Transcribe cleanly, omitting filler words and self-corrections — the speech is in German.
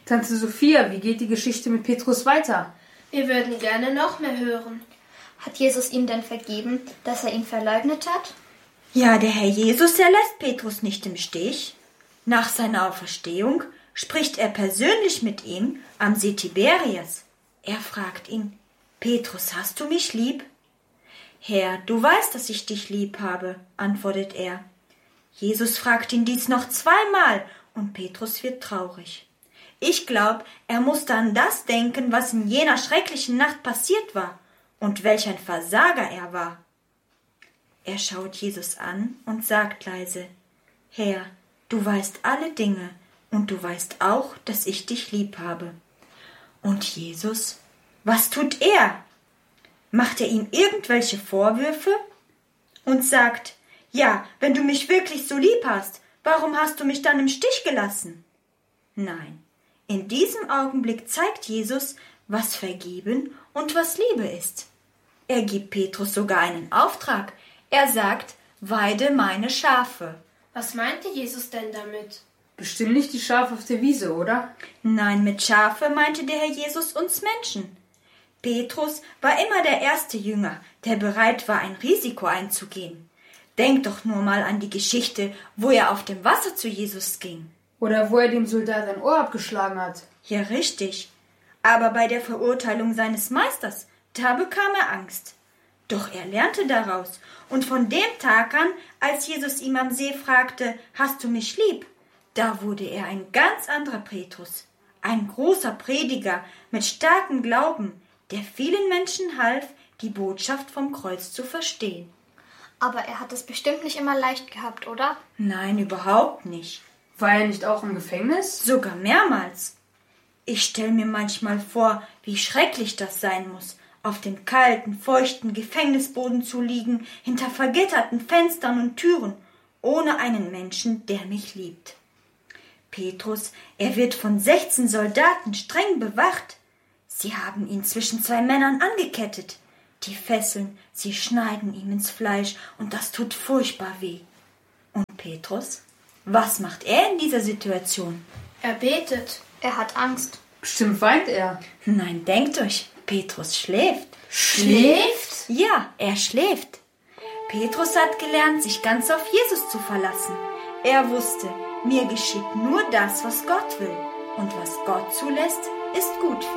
Tante Sophia, wie geht die Geschichte mit Petrus weiter? Wir würden gerne noch mehr hören. Hat Jesus ihm denn vergeben, dass er ihn verleugnet hat? Ja, der Herr Jesus, er lässt Petrus nicht im Stich. Nach seiner Auferstehung spricht er persönlich mit ihm am See Tiberias. Er fragt ihn: Petrus, hast du mich lieb? Herr, du weißt, dass ich dich lieb habe, antwortet er. Jesus fragt ihn dies noch zweimal und Petrus wird traurig. Ich glaube, er musste an das denken, was in jener schrecklichen Nacht passiert war und welch ein Versager er war. Er schaut Jesus an und sagt leise: Herr, du weißt alle Dinge und du weißt auch, dass ich dich lieb habe. Und Jesus, was tut er? Macht er ihm irgendwelche Vorwürfe und sagt: Ja, wenn du mich wirklich so lieb hast, warum hast du mich dann im Stich gelassen? Nein, in diesem Augenblick zeigt Jesus, was Vergeben und was Liebe ist. Er gibt Petrus sogar einen Auftrag. Er sagt: Weide meine Schafe. Was meinte Jesus denn damit? Bestimmt nicht die Schafe auf der Wiese, oder? Nein, mit Schafe meinte der Herr Jesus uns Menschen. Petrus war immer der erste Jünger, der bereit war, ein Risiko einzugehen. Denk doch nur mal an die Geschichte, wo er auf dem Wasser zu Jesus ging. Oder wo er dem Soldat ein Ohr abgeschlagen hat. Ja, richtig. Aber bei der Verurteilung seines Meisters, da bekam er Angst. Doch er lernte daraus, und von dem Tag an, als Jesus ihm am See fragte: Hast du mich lieb? Da wurde er ein ganz anderer Petrus, ein großer Prediger mit starkem Glauben, der vielen Menschen half, die Botschaft vom Kreuz zu verstehen. Aber er hat es bestimmt nicht immer leicht gehabt, oder? Nein, überhaupt nicht. War er nicht auch im Gefängnis? Sogar mehrmals. Ich stelle mir manchmal vor, wie schrecklich das sein muss, auf dem kalten, feuchten Gefängnisboden zu liegen, hinter vergitterten Fenstern und Türen, ohne einen Menschen, der mich liebt. Petrus, er wird von 16 Soldaten streng bewacht. Sie haben ihn zwischen zwei Männern angekettet. Die Fesseln, sie schneiden ihm ins Fleisch und das tut furchtbar weh. Und Petrus? Was macht er in dieser Situation? Er betet. Er hat Angst. Bestimmt weint er. Nein, denkt euch, Petrus schläft. Schläft? Ja, er schläft. Petrus hat gelernt, sich ganz auf Jesus zu verlassen. Er wusste, mir geschieht nur das, was Gott will. Und was Gott zulässt, ist gut für